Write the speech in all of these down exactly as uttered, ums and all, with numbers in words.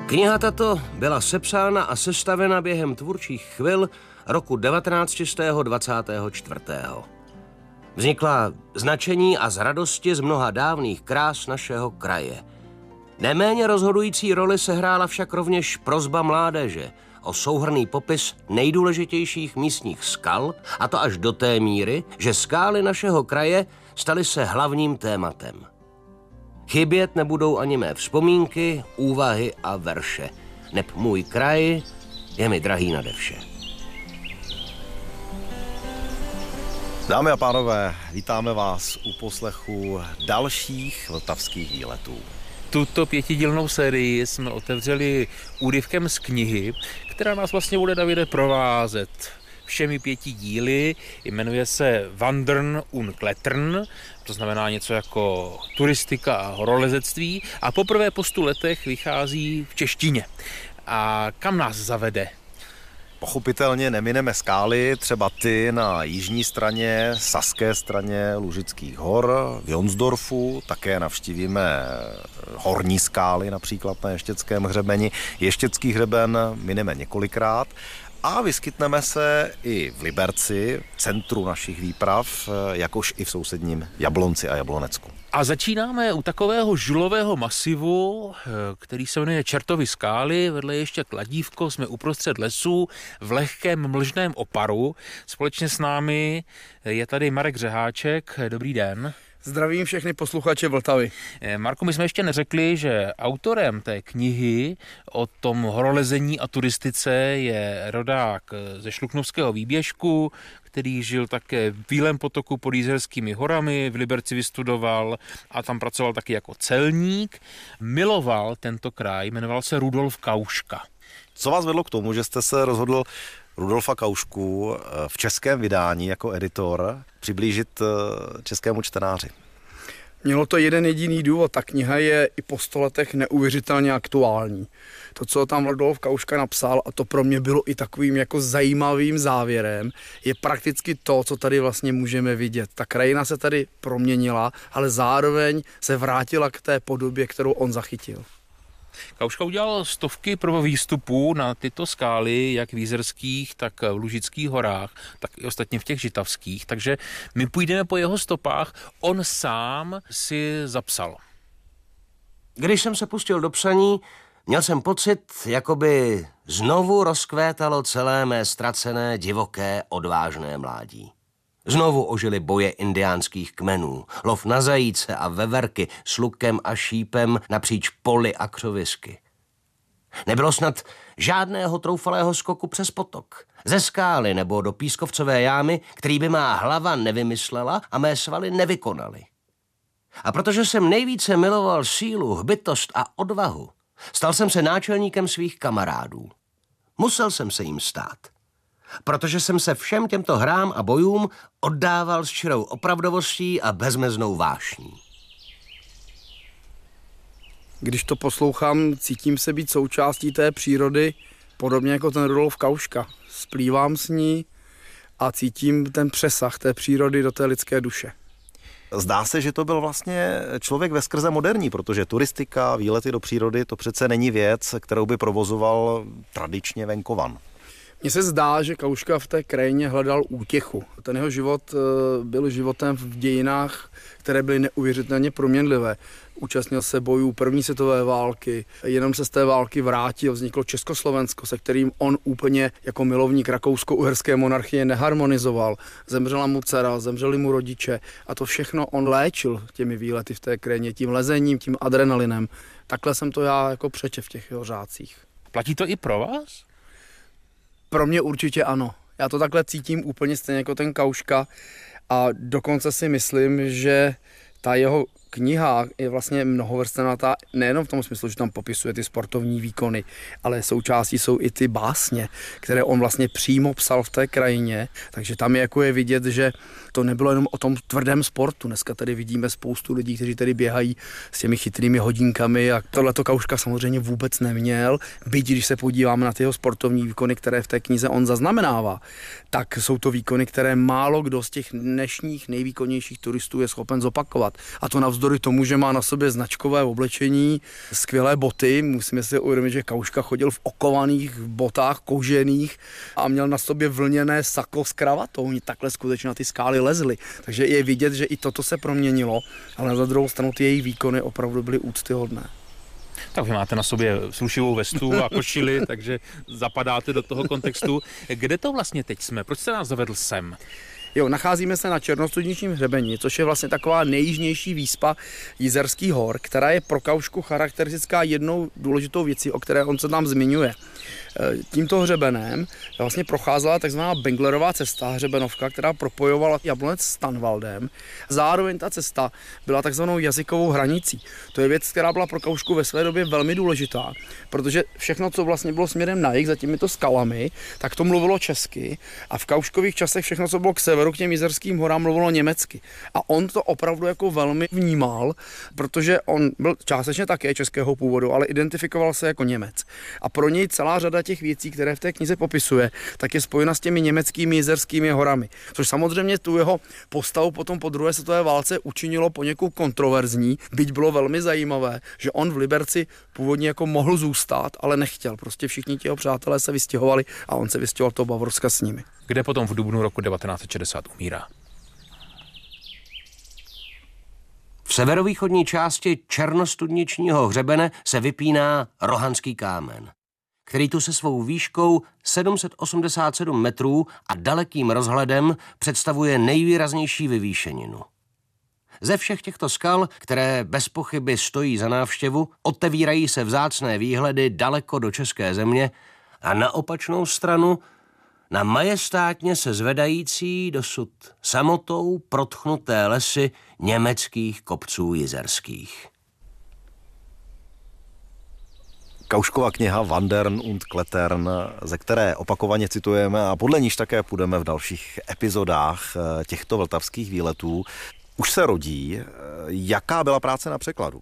Kniha tato byla sepsána a sestavena během tvůrčích chvil roku devatenáct set dvacet čtyři. Vznikla značení a z radosti z mnoha dávných krás našeho kraje. Neméně rozhodující roli sehrála však rovněž prosba mládeže o souhrnný popis nejdůležitějších místních skal, a to až do té míry, že skály našeho kraje staly se hlavním tématem. Chybět nebudou ani mé vzpomínky, úvahy a verše, neb můj kraj je mi drahý nade vše. Dámy a pánové, vítáme vás u poslechu dalších vltavských výletů. Tuto pětidílnou sérii jsme otevřeli úryvkem z knihy, která nás vlastně bude, Davide, provázet všemi pěti díly. Jmenuje se Wandern und Klettern, to znamená něco jako turistika a horolezectví, a poprvé po stu letech vychází v češtině. A kam nás zavede? Pochopitelně nemineme skály, třeba ty na jižní straně, saské straně Lužických hor, v Jonsdorfu, také navštívíme horní skály, například na Ještědském hřebeni. Ještědský hřeben mineme několikrát a vyskytneme se i v Liberci, centru našich výprav, jakož i v sousedním Jablonci a Jablonecku. A začínáme u takového žulového masivu, který se jmenuje Čertovy skály, vedle ještě kladívko, jsme uprostřed lesů v lehkém mlžném oparu. Společně s námi je tady Marek Řeháček. Dobrý den. Zdravím všechny posluchače Vltavy. Marku, my jsme ještě neřekli, že autorem té knihy o tom horolezení a turistice je rodák ze Šluknovského výběžku, který žil také v Bílém potoku pod Jízerskými horami, v Liberci vystudoval a tam pracoval taky jako celník. Miloval tento kraj, jmenoval se Rudolf Kauška. Co vás vedlo k tomu, že jste se rozhodl Rudolfa Kaušku v českém vydání jako editor přiblížit českému čtenáři? Mělo to jeden jediný důvod. Ta kniha je i po sto letech neuvěřitelně aktuální. To, co tam Rudolf Kauška napsal, a to pro mě bylo i takovým jako zajímavým závěrem, je prakticky to, co tady vlastně můžeme vidět. Ta krajina se tady proměnila, ale zároveň se vrátila k té podobě, kterou on zachytil. Kauška udělal stovky prvovýstupů na tyto skály, jak v Jízerských, tak v Lužických horách, tak i ostatně v těch žitavských, takže my půjdeme po jeho stopách, on sám si zapsal. Když jsem se pustil do psaní, měl jsem pocit, jako by znovu rozkvétalo celé mé ztracené, divoké, odvážné mládí. Znovu ožily boje indiánských kmenů, lov na zajíce a veverky s lukem a šípem napříč poli a křovisky. Nebylo snad žádného troufalého skoku přes potok, ze skály nebo do pískovcové jámy, který by má hlava nevymyslela a mé svaly nevykonaly. A protože jsem nejvíce miloval sílu, hbitost a odvahu, stal jsem se náčelníkem svých kamarádů. Musel jsem se jim stát, protože jsem se všem těmto hrám a bojům oddával s čirou opravdovostí a bezmeznou vášní. Když to poslouchám, cítím se být součástí té přírody, podobně jako ten Rudolf Kauška. Splývám s ní a cítím ten přesah té přírody do té lidské duše. Zdá se, že to byl vlastně člověk veskrze moderní, protože turistika, výlety do přírody, to přece není věc, kterou by provozoval tradičně venkovan. Mně se zdá, že Kauška v té krajině hledal útěchu. Ten jeho život byl životem v dějinách, které byly neuvěřitelně proměnlivé. Účastnil se bojů první světové války, jenom se z té války vrátil, vzniklo Československo, se kterým on úplně jako milovník rakousko-uherské monarchie neharmonizoval. Zemřela mu dcera, zemřeli mu rodiče a to všechno on léčil těmi výlety v té krajině, tím lezením, tím adrenalinem. Takhle jsem to já jako přečetl v těch jeho řádcích. Platí to i pro vás? Pro mě určitě ano. Já to takhle cítím úplně stejně jako ten Kauška a dokonce si myslím, že ta jeho kniha je vlastně mnohovrstevnatá nejenom v tom smyslu, že tam popisuje ty sportovní výkony, ale součástí jsou i ty básně, které on vlastně přímo psal v té krajině, takže tam je jako je vidět, že to nebylo jenom o tom tvrdém sportu. Dneska tady vidíme spoustu lidí, kteří tady běhají s těmi chytrými hodinkami a tohleto Kauška samozřejmě vůbec neměl, byť když se podíváme na ty jeho sportovní výkony, které v té knize on zaznamenává, tak jsou to výkony, které málo kdo z těch dnešních nejvýkonnějších turistů je schopen zopakovat. A to navzdory navzdory tomu, že má na sobě značkové oblečení, skvělé boty, musíme si uvědomit, že Kauška chodil v okovaných botách kožených a měl na sobě vlněné sako s kravatou. Oni takhle skutečně na ty skály lezli. Takže je vidět, že i toto se proměnilo, ale na druhou stranu ty jejich výkony opravdu byly úctyhodné. Tak vy máte na sobě slušivou vestu a košili, takže zapadáte do toho kontextu. Kde to vlastně teď jsme? Proč jste nás zavedl sem? Jo, nacházíme se na Černostudničním hřebeni, což je vlastně taková nejjižnější výspa Jizerských hor, která je pro Kaušku charakteristická jednou důležitou věcí, o které on se tam zmiňuje. Tímto hřebenem vlastně procházela takzvaná Benglerová cesta, hřebenovka, která propojovala Jablonec s Tanvaldem. Zároveň ta cesta byla takzvanou jazykovou hranicí. To je věc, která byla pro Kaušku ve své době velmi důležitá, protože všechno, co vlastně bylo směrem na jih za těmito skalami, tak to mluvilo česky a v kauškových časech všechno, co bylo k severu, k těm Jizerským horám, mluvilo německy. A on to opravdu jako velmi vnímal, protože on byl částečně také českého původu, ale identifikoval se jako Němec. A pro něj celá řada těch věcí, které v té knize popisuje, tak je spojena s těmi německými Jizerskými horami. Což samozřejmě tu jeho postavu potom po druhé světové válce učinilo poněkud kontroverzní, byť bylo velmi zajímavé, že on v Liberci původně jako mohl zůstat, ale nechtěl. Prostě všichni ti jeho přátelé se vystěhovali a on se vystěhoval do Bavorska s nimi. Kde potom v dubnu roku devatenáct set šedesát umírá? V severovýchodní části Černostudničního hřebene se vypíná Rohanský kámen, který tu se svou výškou sedm set osmdesát sedm metrů a dalekým rozhledem představuje nejvýraznější vyvýšeninu. Ze všech těchto skal, které bez pochyby stojí za návštěvu, otevírají se vzácné výhledy daleko do české země a na opačnou stranu na majestátně se zvedající dosud samotou protchnuté lesy německých kopců jizerských. Kauškova kniha Wandern und Klettern, ze které opakovaně citujeme a podle níž také půjdeme v dalších epizodách těchto vltavských výletů, už se rodí. Jaká byla práce na překladu?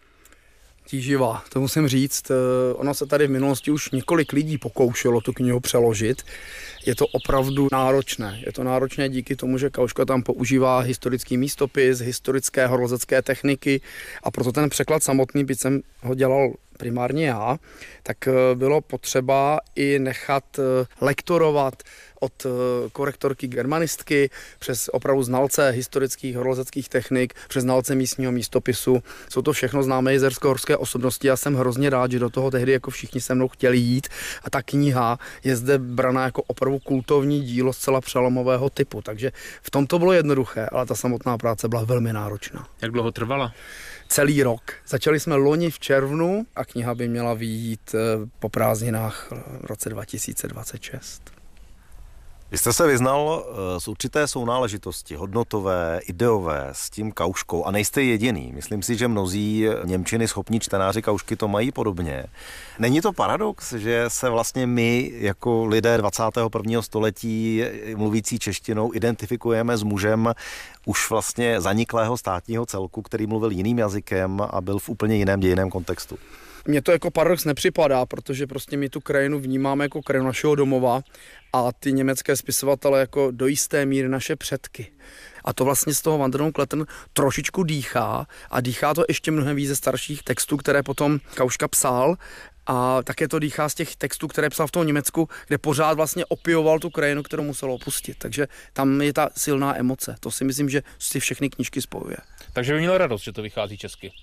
Tíživá, to musím říct. Ono se tady v minulosti už několik lidí pokoušelo tu knihu přeložit. Je to opravdu náročné. Je to náročné díky tomu, že Kauška tam používá historický místopis, historické horolezecké techniky a proto ten překlad samotný, byť jsem ho dělal primárně já, tak bylo potřeba i nechat lektorovat od korektorky germanistky přes opravdu znalce historických horolezeckých technik, přes znalce místního místopisu. Jsou to všechno známé jizersko-horské osobnosti. Já jsem hrozně rád, že do toho tehdy jako všichni se mnou chtěli jít a ta kniha je zde braná jako opravdu kultovní dílo zcela přelomového typu. Takže v tom to bylo jednoduché, ale ta samotná práce byla velmi náročná. Jak dlouho trvala? Celý rok. Začali jsme loni v červnu a kniha by měla vyjít po prázdninách v roce dva tisíce dvacet šest. Vy jste se vyznal z určité sounáležitosti, hodnotové, ideové s tím Kauškou a nejste jediný. Myslím si, že mnozí němčiny schopní čtenáři Kaušky to mají podobně. Není to paradox, že se vlastně my jako lidé dvacátého prvního století mluvící češtinou identifikujeme s mužem už vlastně zaniklého státního celku, který mluvil jiným jazykem a byl v úplně jiném dějinném kontextu? Mně to jako paradox nepřipadá, protože prostě my tu krajinu vnímáme jako krajinu našeho domova a ty německé spisovatele jako do jisté míry naše předky. A to vlastně z toho Wandern und Klettern trošičku dýchá a dýchá to ještě mnohem více starších textů, které potom Kauška psal. A také to dýchá z těch textů, které psal v tom Německu, kde pořád vlastně opioval tu krajinu, kterou musel opustit. Takže tam je ta silná emoce. To si myslím, že si všechny knížky spojuje. Takže by měl radost, že to vychází česky.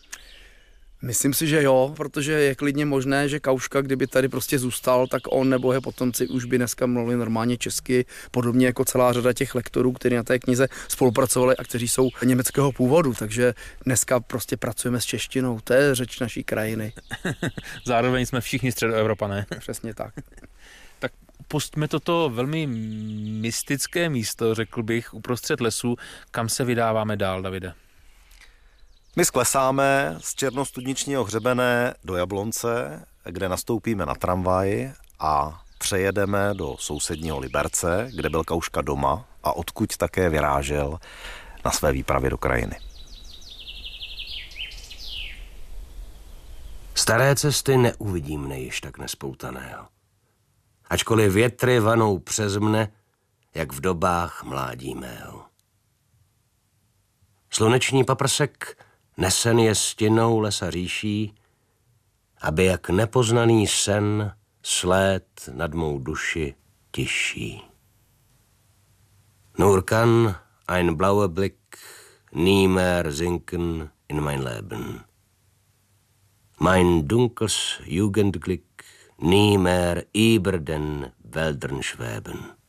Myslím si, že jo, protože je klidně možné, že Kauška, kdyby tady prostě zůstal, tak on nebo jeho potomci už by dneska mluvili normálně česky, podobně jako celá řada těch lektorů, kteří na té knize spolupracovali a kteří jsou německého původu, takže dneska prostě pracujeme s češtinou, to je řeč naší krajiny. Zároveň jsme všichni středoevropané. Přesně tak. Tak pustíme toto velmi mystické místo, řekl bych, uprostřed lesu, kam se vydáváme dál, Davide. My sklesáme z Černostudničního hřebene do Jablonce, kde nastoupíme na tramvaj a přejedeme do sousedního Liberce, kde byl Kauška doma a odkud také vyrážel na své výpravě do krajiny. Staré cesty neuvidím nejiž tak nespoutaného. Ačkoliv větry vanou přes mne, jak v dobách mládí mého. Sluneční paprsek nesen je stěnou lesa říší, aby jak nepoznaný sen slét nad mou duši tiší. Nur kann ein blauer Blick nie mehr sinken in mein Leben. Mein dunkles Jugendglück nie mehr über den Wäldern schweben.